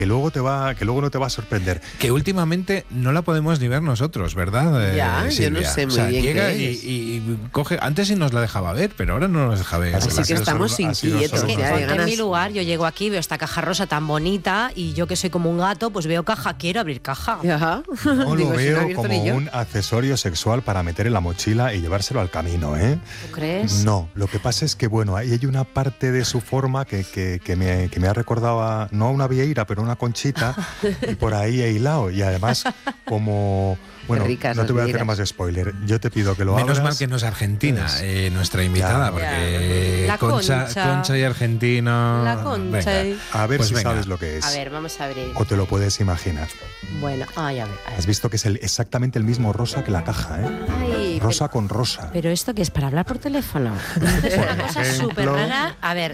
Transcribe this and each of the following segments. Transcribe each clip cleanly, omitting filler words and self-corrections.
que luego no te va a sorprender. Que últimamente no la podemos ni ver nosotros, ¿verdad? Ya, Silvia? yo no sé muy bien llega qué es. y coge. Antes sí nos la dejaba ver, pero ahora no nos deja ver. Así que estamos inquietos. Es que ya, de ponte en ganas. mi lugar, yo llego aquí, veo esta caja rosa tan bonita y yo que soy como un gato, pues veo caja, quiero abrir caja. Ajá. No Digo, lo si no he veo abierto ni como yo. un accesorio sexual para meter en la mochila y llevárselo al camino, ¿eh? ¿Tú crees? No, lo que pasa es que, bueno, ahí hay una parte de su forma que me ha recordado no a una vieira, pero a una conchita, y por ahí he hilado. Y además, como... Bueno, ricas no te voy a las hacer vieiras. más spoiler. Yo te pido que lo Menos abras. mal que no es Argentina, nuestra invitada, Ya. porque La Concha y Argentina. La Concha. Venga. A ver Pues si venga. sabes lo que es. A ver, vamos a abrir. O te lo puedes imaginar. Bueno, ay, a ver. Has visto que es exactamente el mismo rosa que la caja, ¿eh? Ay, Rosa con rosa. pero ¿esto qué es? ¿Para hablar por teléfono? Esto es una cosa ejemplo. súper rara. A ver,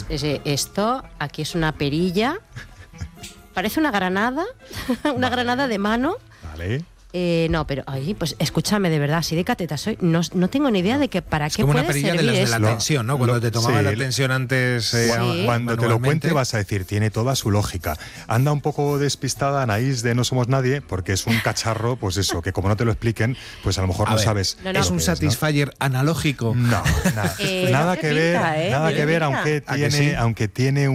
esto aquí es una perilla. Parece una granada. Una granada de mano. Vale. No, pero ay, pues escúchame, de verdad, si de cateta soy, no tengo ni idea de que para Es qué como puede una perilla de servir las de la esto. tensión, ¿no? Cuando te tomaba sí, la tensión antes. Sí. Cuando te lo cuente vas a decir, tiene toda su lógica. Anda un poco despistada Anaís de No Somos Nadie, porque es un cacharro, pues eso, que como no te lo expliquen, pues a lo mejor A no ver, sabes. No, Es no. un lo que ¿no? Satisfyer analógico. No, nada, nada no que te ver, pinta, ¿eh? nada No que te ver, pinta. ¿A que sí? aunque tiene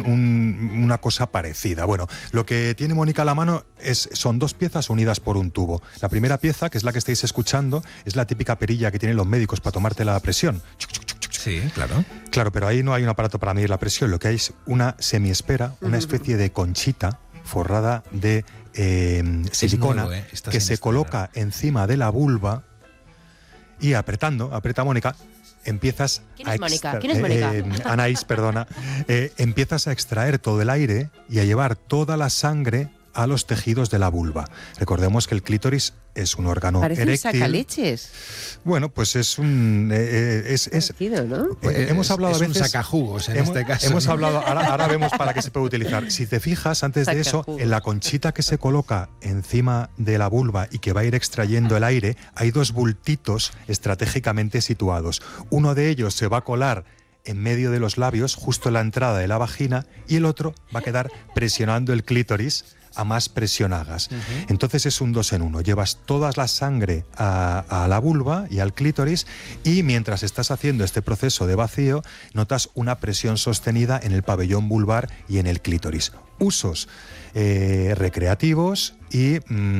una cosa parecida. Bueno, lo que tiene Mónica a la mano son dos piezas unidas por un tubo. La primera pieza, que es la que estáis escuchando, es la típica perilla que tienen los médicos para tomarte la presión. Sí, claro. Claro, pero ahí no hay un aparato para medir la presión, lo que hay es una semiesfera, una especie de conchita forrada de silicona nuevo, esta que se semiesfera. coloca encima de la vulva y aprieta Mónica, empiezas ¿Quién es Mónica? ¿Quién es Mónica? Anaís, perdona, empiezas a extraer todo el aire y a llevar toda la sangre a los tejidos de la vulva. Recordemos que el clítoris es un órgano Parece un eréctil. sacaleches. Bueno, pues es un... es Parecido, ¿no? hemos hablado es a veces... un sacajugos en este caso. Hemos hablado, ahora vemos para qué se puede utilizar. Si te fijas, antes de eso, Sacajugos. en la conchita que se coloca encima de la vulva y que va a ir extrayendo el aire, hay dos bultitos estratégicamente situados. Uno de ellos se va a colar en medio de los labios, justo en la entrada de la vagina, y el otro va a quedar presionando el clítoris a más presión hagas. Entonces es un 2 en 1. Llevas toda la sangre a la vulva y al clítoris y mientras estás haciendo este proceso de vacío notas una presión sostenida en el pabellón vulvar y en el clítoris. Usos recreativos y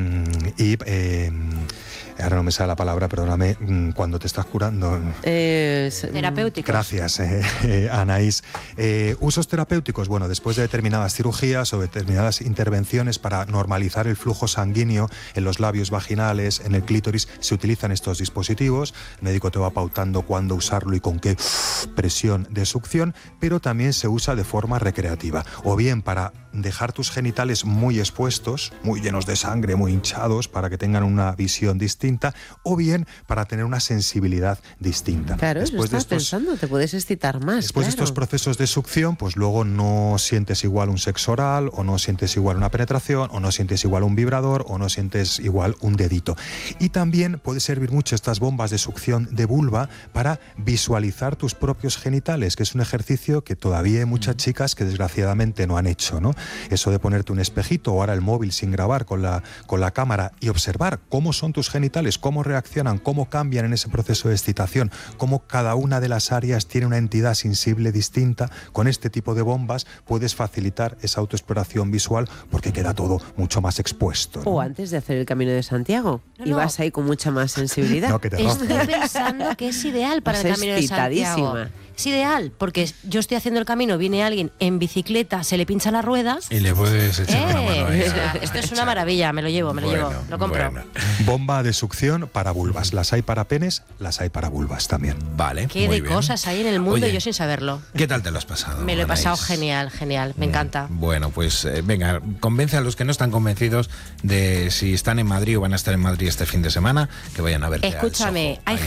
ahora no me sale la palabra, perdóname, cuando te estás curando. Terapéuticos. Gracias, Anaís. Usos terapéuticos, bueno, después de determinadas cirugías o determinadas intervenciones para normalizar el flujo sanguíneo en los labios vaginales, en el clítoris, se utilizan estos dispositivos. El médico te va pautando cuándo usarlo y con qué presión de succión, pero también se usa de forma recreativa. O bien para dejar tus genitales muy expuestos, muy llenos de sangre, muy hinchados, para que tengan una visión distinta, o bien para tener una sensibilidad distinta. Claro, eso Después de estás pensando, te puedes excitar más. Después de claro. estos procesos de succión, pues luego no sientes igual un sexo oral, o no sientes igual una penetración, o no sientes igual un vibrador, o no sientes igual un dedito. Y también puede servir mucho estas bombas de succión de vulva para visualizar tus propios genitales, que es un ejercicio que todavía hay muchas chicas que desgraciadamente no han hecho, ¿no? Eso de ponerte un espejito o ahora el móvil sin grabar con la cámara y observar cómo son tus genitales, cómo reaccionan, cómo cambian en ese proceso de excitación, cómo cada una de las áreas tiene una entidad sensible distinta. Con este tipo de bombas puedes facilitar esa autoexploración visual porque queda todo mucho más expuesto, ¿no? O antes de hacer el Camino de Santiago. No, Y no. vas ahí con mucha más sensibilidad. No, que te Estoy rompe. pensando que es ideal para Vas el Camino de Santiago. excitadísima. Es ideal, porque yo estoy haciendo el camino, viene alguien en bicicleta, se le pincha las ruedas. Y le puedes echar una mano ahí. O sea, esto es una maravilla, me lo llevo, lo compro. Bueno. Bomba de succión para vulvas. Las hay para penes, las hay para vulvas también. Vale. Qué muy de bien. cosas hay en el mundo Oye, y yo sin saberlo. ¿Qué tal te lo has pasado? Me lo he pasado Anaís? genial, me encanta. Bueno, pues venga, convence a los que no están convencidos de si están en Madrid o van a estar en Madrid este fin de semana, que vayan a ver. Escúchame, hay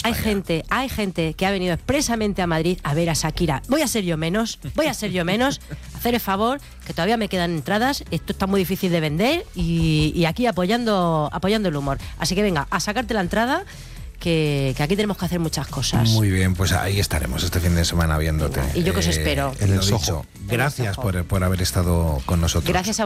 gente que ha venido expresamente a Madrid a ver a Shakira. Voy a ser yo menos, hacer el favor, que todavía me quedan entradas, esto está muy difícil de vender y aquí apoyando el humor. Así que venga, a sacarte la entrada, que aquí tenemos que hacer muchas cosas. Muy bien, pues ahí estaremos este fin de semana viéndote. Venga, y yo que os espero. En el Lo Soho. dicho, gracias por haber estado con nosotros. Gracias a